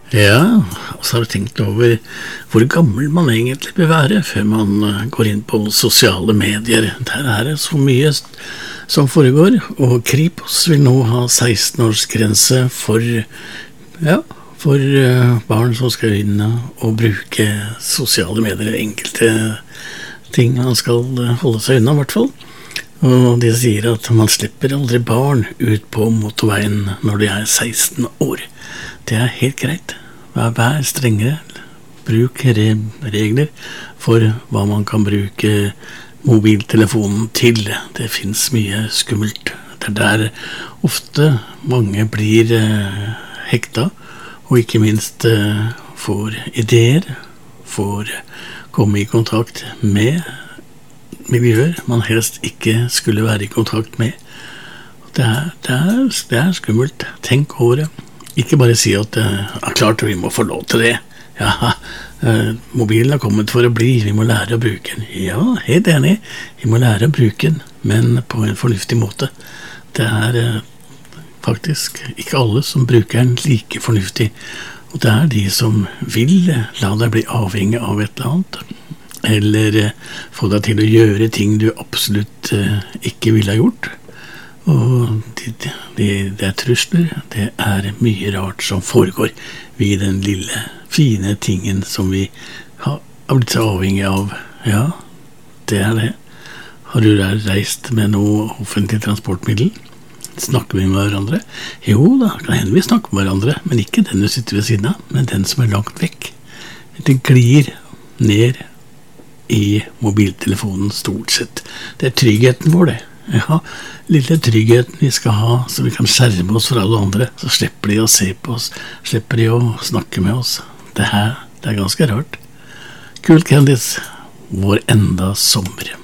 Ja, og så har du tenkt over hvor gammel man egentlig bør være før man går inn på sosiale medier. Der er det så mye som foregår, og Kripos vil nå ha 16-årsgrense for barn som skal inn og bruke sosiale medier. Enkelte ting man skal holde seg unna, i hvert fall. Og de sier at man slipper aldri barn ut på motorveien når de er 16 år. Det er helt greit. Vær strengere. Bruk regler for hva man kan bruke mobiltelefonen til. Det finnes mye skummelt. Det er der ofte mange blir hekta, og ikke minst får ideer, får komme i kontakt med miljøer man helst ikke skulle være i kontakt med. Det er skummelt. Tenk over det. Ikke bare si at klart vi må få lov til det. Ja, mobilen har kommet for å bli, vi må lære å bruke den. Ja, helt enig. Vi må lære å bruke den, men på en fornuftig måte. Det er faktisk ikke alle som bruker den like fornuftig. Og det er de som vil la deg bli avhengig av et eller annet, eller få deg til å gjøre ting du absolutt ikke ville ha gjort. Og det er trusler, det er mye rart som foregår ved den lille, fine tingen som vi har blitt så avhengig av. Ja, det er det. Har du reist med noe offentlig transportmiddel? Snakker vi med hverandre? Jo da, kan hende vi snakker med hverandre, men ikke den du sitter ved siden av, men den som er langt vekk. Det glir ned i mobiltelefonen stort sett. Det er tryggheten vår, det. Ja, lille tryggheten vi skal ha, så vi kan skjerme oss fra alle andre, så slipper de å se på oss, slipper de å snakke med oss. Det er ganske rart. Cool Candice, vår enda sommer.